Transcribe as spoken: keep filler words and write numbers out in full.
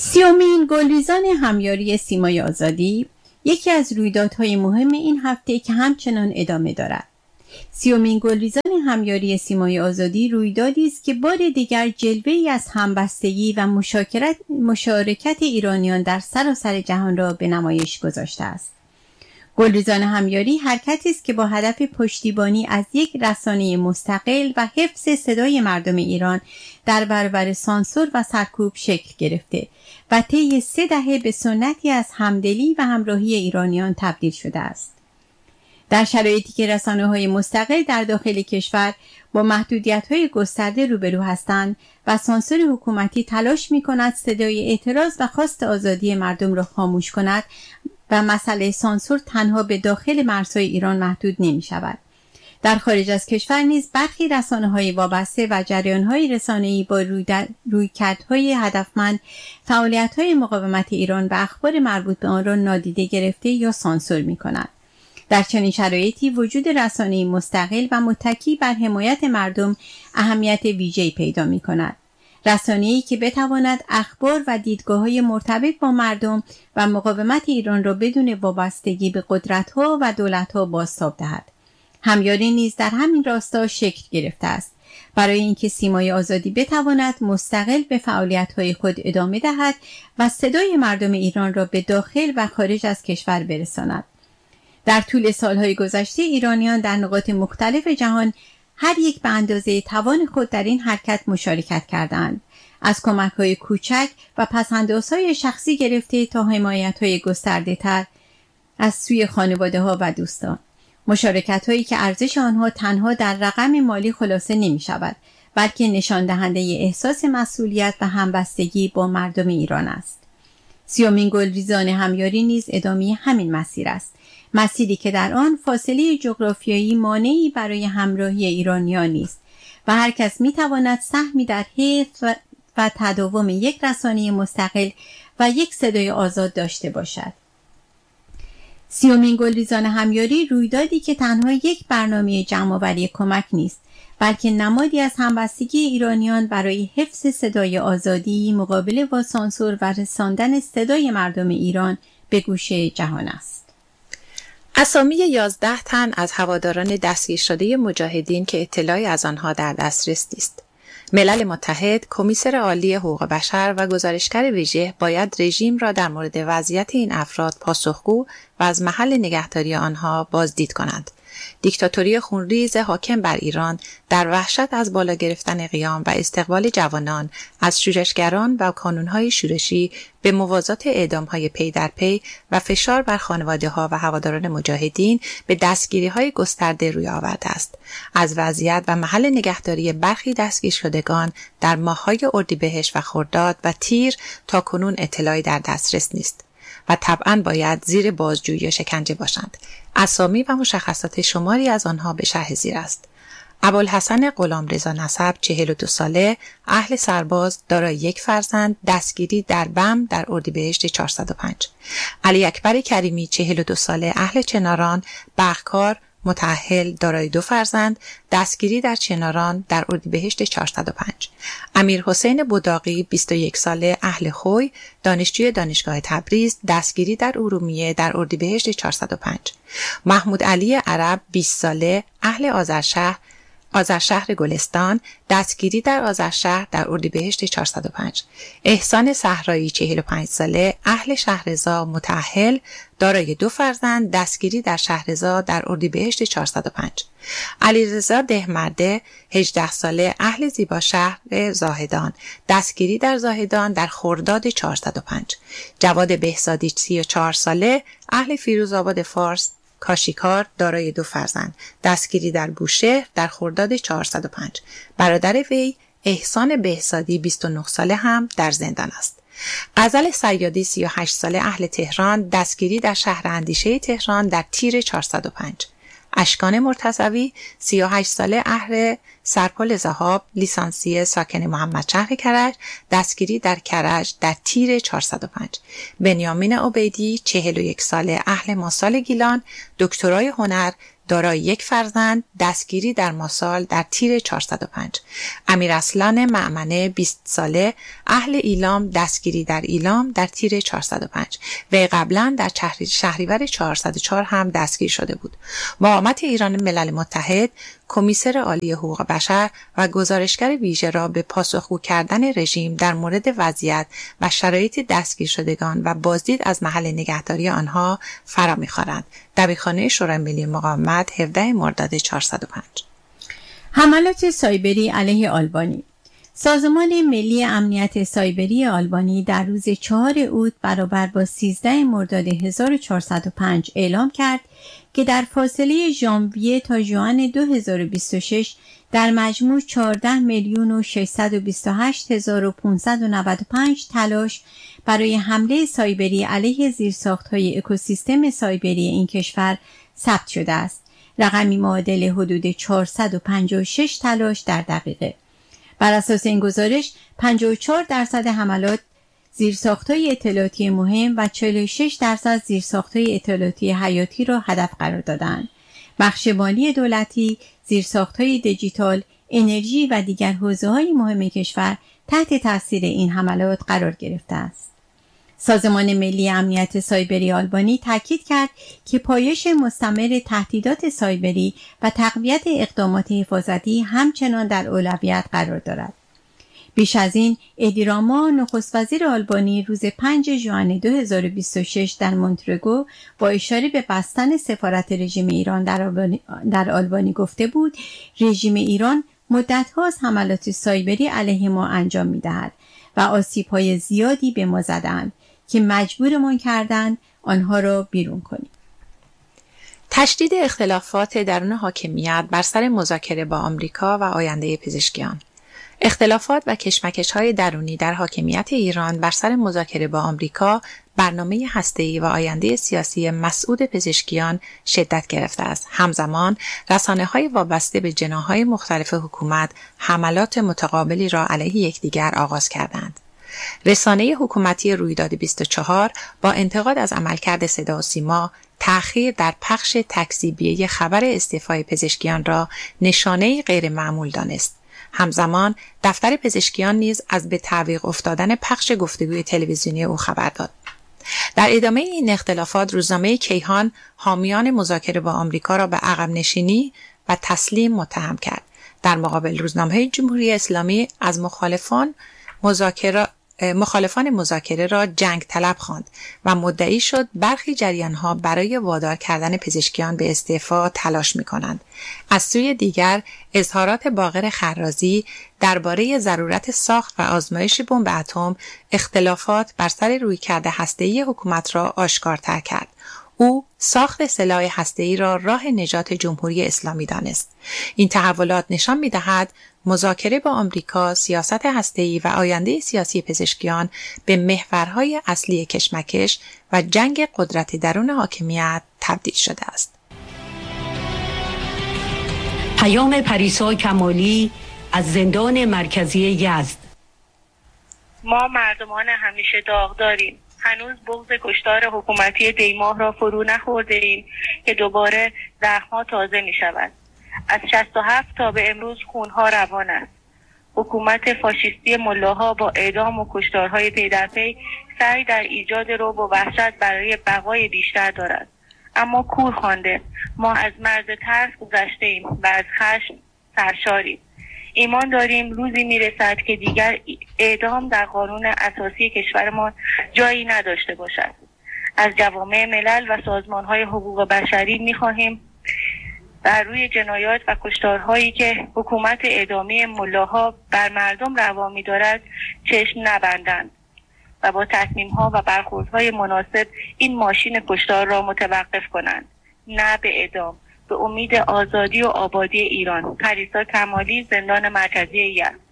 سیومین گلریزان همیاری سیمای آزادی یکی از رویدادهای مهم این هفته که همچنان ادامه دارد. سیومین گلریزان همیاری سیمای آزادی رویدادی است که بار دیگر جلوه‌ای از همبستگی و مشارکت مشارکت ایرانیان در سراسر جهان را به نمایش گذاشته است. گلریزان همیاری حرکتی است که با هدف پشتیبانی از یک رسانه مستقل و حفظ صدای مردم ایران در برابر سانسور و سرکوب شکل گرفته و طی سه دهه به سنتی از همدلی و همراهی ایرانیان تبدیل شده است. در شرایطی که رسانه‌های مستقل در داخل کشور با محدودیت‌های گسترده روبرو هستند و سانسور حکومتی تلاش می‌کند صدای اعتراض و خواست آزادی مردم را خاموش کند و مسئله سانسور تنها به داخل مرزهای ایران محدود نمی‌شود. در خارج از کشور نیز برخی رسانه‌های وابسته و جریان‌های رسانه‌ای با رویکردهای هدفمند فعالیت‌های مقاومت ایران و اخبار مربوط به آن را نادیده گرفته یا سانسور می‌کنند. در چنین شرایطی وجود رسانه‌ای مستقل و متکی بر حمایت مردم اهمیت ویژه‌ای پیدا می‌کند. رسانه‌ای که بتواند اخبار و دیدگاه‌های مرتبط با مردم و مقاومت ایران را بدون وابستگی به قدرت‌ها و دولت‌ها بازتاب دهد. همیاری نیز در همین راستا شکل گرفته است. برای اینکه سیمای آزادی بتواند مستقل به فعالیت‌های خود ادامه دهد و صدای مردم ایران را به داخل و خارج از کشور برساند. در طول سالهای گذشته ایرانیان در نقاط مختلف جهان هر یک به اندازه توان خود در این حرکت مشارکت کردند. از کمک‌های کوچک و پس‌اندازهای شخصی گرفته تا حمایت‌های گسترده‌تر از سوی خانواده‌ها و دوستان. مشارکت‌هایی که ارزش آنها تنها در رقم مالی خلاصه نمی‌شود، بلکه نشان دهنده احساس مسئولیت و همبستگی با مردم ایران است. سیومین گلریزان همیاری نیز ادامه همین مسیر است. مسیری که در آن فاصله جغرافیایی مانعی برای همراهی ایرانیان نیست و هر کس می‌تواند سهمی در حفظ و, و تداوم یک رسانه مستقل و یک صدای آزاد داشته باشد. سیومین گلریزان همیاری رویدادی که تنها یک برنامه جمع‌آوری کمک نیست، بلکه نمادی از همبستگی ایرانیان برای حفظ صدای آزادی مقابله با سانسور و رساندن صدای مردم ایران به گوش جهان است. اسامی یازده تن از هواداران دستگیر شده مجاهدین که اطلاعی از آنها در دسترس نیست. ملل متحد، کمیسر عالی حقوق بشر و گزارشگر ویژه باید رژیم را در مورد وضعیت این افراد پاسخگو و از محل نگهداری آنها بازدید کنند. دیکتاتوری خونریز حاکم بر ایران در وحشت از بالا گرفتن قیام و استقبال جوانان از شورشگران و کانونهای شورشی به موازات اعدامهای پی در پی و فشار بر خانواده‌ها و هواداران مجاهدین به دستگیری‌های گسترده روی آورده است. از وضعیت و محل نگهداری برخی دستگیر شدگان در ماه‌های اردیبهشت و خرداد و تیر تا کنون اطلاعی در دسترس نیست و طبعاً باید زیر بازجویی یا شکنجه باشند. اسامی و مشخصات شماری از آنها به شرح زیر است. ابوالحسن غلامرضا نسب، چهل و دو ساله، اهل سرباز، دارای یک فرزند، دستگیری در بم در اردیبهشت چهارصد و پنج. علی اکبر کریمی، چهل و دو ساله، اهل چناران، برقکار، متأهل، دارای دو فرزند، دستگیری در چناران در اردیبهشت چهارصد و پنج. امیر حسین بوداقی، بیست و یک ساله، اهل خوی، دانشجوی دانشگاه تبریز، دستگیری در ارومیه در اردیبهشت چهارصد و پنج. محمود علی عرب، بیست ساله، اهل آذرشهر، آذرشهر گلستان، دستگیری در آذرشهر در اردیبهشت چهارصد و پنج. احسان صحرایی، چهل و پنج ساله، اهل شهرضا، متأهل، دارای دو فرزند، دستگیری در شهرضا در اردیبهشت چهارصد و پنج. علیرضا دهمرده، هجده ساله، اهل زیباشهر زاهدان، دستگیری در زاهدان در خرداد چهارصد و پنج. جواد بهزادی، سی و چهار ساله، اهل فیروزآباد فارس، کاشیکار، دارای دو فرزند، دستگیری در بوشهر در خرداد چهارصد و پنج. برادر وی احسان بهزادی، بیست و نه ساله، هم در زندان است. غزل صیادی، سی و هشت ساله، اهل تهران، دستگیری در شهر اندیشه تهران در تیر چهارصد و پنج. اشکان مرتضوی، سی و هشت ساله، اهل سرپل ذهاب، لیسانسیه، ساکن محمدشهر کرج، دستگیری در کرج در تیر چهارصد و پنج. بنیامین عبیدی، چهل و یک ساله، اهل ماسال گیلان، دکترای هنر، دارای یک فرزند دستگیری در ماسال در تیر چهارصد و پنج. امیراسلان مأمنه بیست ساله اهل ایلام دستگیری در ایلام در تیر چهارصد و پنج. وی قبلا در شهریور چهارصد و چهار هم دستگیر شده بود. مقامت ایران ملل متحد کمیسر عالی حقوق بشر و گزارشگر ویژه را به پاسخگو کردن رژیم در مورد وضعیت و شرایط دستگیر شدگان و بازدید از محل نگهداری آنها فرا می‌خوانند. دبیرخانه شورای ملی مقاومت هفدهم مرداد چهارصد و پنج. حملات سایبری علیه آلبانی. سازمان ملی امنیت سایبری آلبانی در روز چهارم اوت برابر با سیزدهم مرداد هزار و چهارصد و پنج اعلام کرد که در فاصله ژانویه تا ژوئن دو هزار و بیست و شش در مجموع چهارده میلیون و ششصد و بیست و هشت هزار و پانصد و نود و پنج تلاش برای حمله سایبری علیه زیرساخت‌های اکوسیستم سایبری این کشور ثبت شده است. رقمی معادل حدود چهارصد و پنجاه و شش تلاش در دقیقه. بر اساس این گزارش پنجاه و چهار درصد حملات زیرساخت‌های اطلاعاتی مهم و چهل و شش درصد زیرساخت‌های اطلاعاتی حیاتی را هدف قرار دادند. بخش مالی دولتی، زیرساخت‌های دیجیتال، انرژی و دیگر حوزه‌های مهم کشور تحت تاثیر این حملات قرار گرفته است. سازمان ملی امنیت سایبری آلبانی تاکید کرد که پایش مستمر تهدیدات سایبری و تقویت اقدامات حفاظتی همچنان در اولویت قرار دارد. بیش از این، ادی راما نخست وزیر آلبانی روز پنجم ژوئن دو هزار و بیست و شش در مونترگو با اشاره به بستن سفارت رژیم ایران در آلبانی, در آلبانی گفته بود رژیم ایران مدت‌هاست حملات سایبری علیه ما انجام می‌دهد و آسیب‌های زیادی به ما زدند که مجبورمان کردند آنها را بیرون کنیم. تشدید اختلافات درون حاکمیت بر سر مذاکره با آمریکا و آینده پزشکیان. اختلافات و کشمکش‌های درونی در حاکمیت ایران بر سر مذاکره با آمریکا، برنامه هسته‌ای و آینده سیاسی مسعود پزشکیان شدت گرفته است. همزمان رسانه‌های وابسته به جناح‌های مختلف حکومت حملات متقابلی را علیه یکدیگر آغاز کردند. رسانه حکومتی رویداد بیست و چهار با انتقاد از عملکرد صدا و سیما، تأخیر در پخش تکذیبیه خبر استعفای پزشکیان را نشانه غیر معمول دانست. همزمان دفتر پزشکیان نیز از به تعویق افتادن پخش گفتگوی تلویزیونی او خبر داد. در ادامه این اختلافات روزنامه کیهان حامیان مذاکره با آمریکا را به عقب نشینی و تسلیم متهم کرد. در مقابل روزنامه جمهوری اسلامی از مخالفان مذاکره مخالفان مذاکره را جنگ طلب خواند و مدعی شد برخی جریان‌ها برای وادار کردن پزشکیان به استعفا تلاش می‌کنند. از سوی دیگر اظهارات باقر خرازی درباره ضرورت ساخت و آزمایش بمب اتم اختلافات بر سر رویکرد هسته‌ای حکومت را آشکارتر کرد. او ساخت سلاح هسته‌ای را راه نجات جمهوری اسلامی دانست. این تحولات نشان می‌دهد مذاکره با آمریکا، سیاست هسته‌ای و آینده سیاسی پزشکیان به محورهای اصلی کشمکش و جنگ قدرت درون حاکمیت تبدیل شده است. پیام پریسا کمالی از زندان مرکزی یزد. ما مردمان همیشه داغ داریم. هنوز بغض کشتار حکومتی دیماه را فرو نخورده ایم که دوباره زخم‌ها تازه می شود. از شصت و هفت تا به امروز خونها روان است. حکومت فاشیستی ملاها با اعدام و کشتارهای پی در پی سعی در ایجاد رعب و وحشت برای بقای بیشتر دارد. اما کور خوانده، ما از مرز ترس گذشته ایم و از خشم سرشاریم. ایمان داریم روزی میرسد که دیگر اعدام در قانون اساسی کشورمان جایی نداشته باشد. از جوامع ملل و سازمانهای حقوق بشری میخواهیم بر روی جنایات و کشتارهایی که حکومت اعدامی ملاها بر مردم روا می‌دارد چشم نبندند و با تصمیم‌ها و برخوردهای مناسب این ماشین کشتار را متوقف کنند، نه به اعدام. به امید آزادی و آبادی ایران. پریسا کمالی، زندان مرکزی یزد.